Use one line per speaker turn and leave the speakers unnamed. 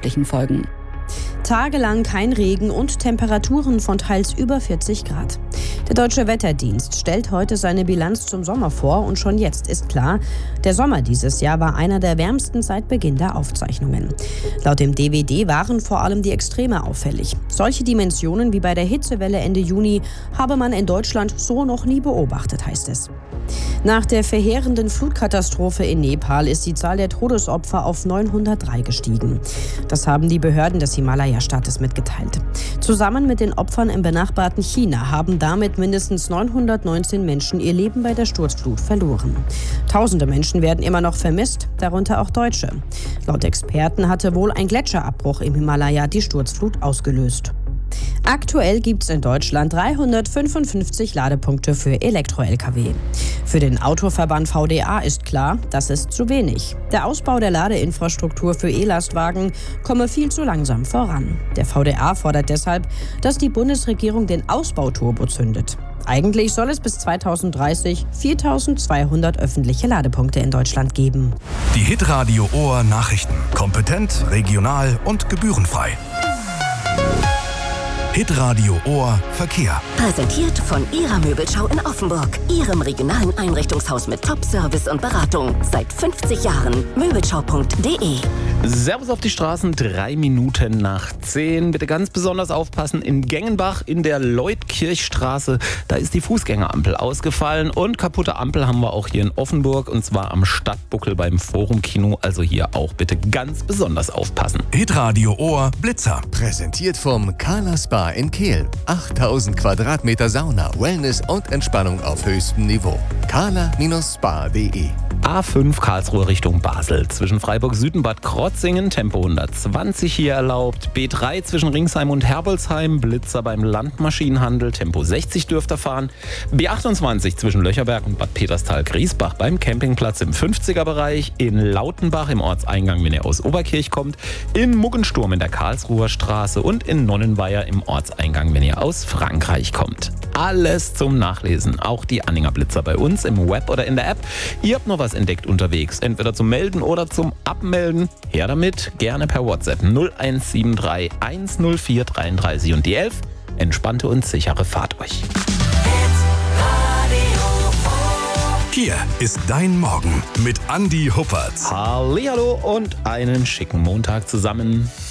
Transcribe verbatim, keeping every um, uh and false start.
gesundheitlichen Folgen.
Tagelang kein Regen und Temperaturen von teils über vierzig Grad. Der Deutsche Wetterdienst stellt heute seine Bilanz zum Sommer vor und schon jetzt ist klar, der Sommer dieses Jahr war einer der wärmsten seit Beginn der Aufzeichnungen. Laut dem D W D waren vor allem die Extreme auffällig. Solche Dimensionen wie bei der Hitzewelle Ende Juni habe man in Deutschland so noch nie beobachtet, heißt es. Nach der verheerenden Flutkatastrophe in Nepal ist die Zahl der Todesopfer auf neunhundertdrei gestiegen. Das haben die Behörden des Himalaya-Staates mitgeteilt. Zusammen mit den Opfern im benachbarten China haben damit mindestens neunhundertneunzehn Menschen ihr Leben bei der Sturzflut verloren. Tausende Menschen werden immer noch vermisst, darunter auch Deutsche. Laut Experten hatte wohl ein Gletscherabbruch im Himalaya die Sturzflut ausgelöst. Aktuell gibt es in Deutschland dreihundertfünfundfünfzig Ladepunkte für Elektro-L K W. Für den Autoverband V D A ist klar, das ist zu wenig. Der Ausbau der Ladeinfrastruktur für E-Lastwagen komme viel zu langsam voran. Der V D A fordert deshalb, dass die Bundesregierung den Ausbauturbo zündet. Eigentlich soll es bis zweitausenddreißig viertausendzweihundert öffentliche Ladepunkte in Deutschland geben.
Die Hitradio Ohr Nachrichten. Kompetent, regional und gebührenfrei. Hitradio Ohr Verkehr.
Präsentiert von Ihrer Möbelschau in Offenburg. Ihrem regionalen Einrichtungshaus mit Top-Service und Beratung. Seit fünfzig Jahren. Möbelschau punkt de.
Servus auf die Straßen, drei Minuten nach zehn. Bitte ganz besonders aufpassen. In Gengenbach in der Leutkirchstraße, da ist die Fußgängerampel ausgefallen. Und kaputte Ampel haben wir auch hier in Offenburg. Und zwar am Stadtbuckel beim Forum-Kino. Also hier auch bitte ganz besonders aufpassen.
Hitradio Ohr Blitzer.
Präsentiert vom Carla Spa in Kehl. achttausend Quadratmeter Sauna, Wellness und Entspannung auf höchstem Niveau. carla Spa punkt de.
A fünf Karlsruhe Richtung Basel. Zwischen Freiburg Süd und Bad Krotzingen Tempo hundertzwanzig hier erlaubt. B drei zwischen Ringsheim und Herbolzheim. Blitzer beim Landmaschinenhandel. Tempo sechzig dürft ihr fahren. B achtundzwanzig zwischen Löcherberg und Bad Peterstal-Griesbach beim Campingplatz im fünfziger-Bereich. In Lautenbach im Ortseingang, wenn ihr aus Oberkirch kommt. In Muggensturm in der Karlsruher Straße und in Nonnenweier im Ortseingang, wenn ihr aus Frankreich kommt. Alles zum Nachlesen. Auch die Anhänger Blitzer bei uns im Web oder in der App. Ihr habt noch was entdeckt unterwegs. Entweder zum Melden oder zum Abmelden. Her damit. Gerne per WhatsApp null eins sieben drei eins null vier dreiunddreißig und die elf. Entspannte und sichere Fahrt euch.
Hier ist dein Morgen mit Andi Huppertz.
Hallihallo und einen schicken Montag zusammen.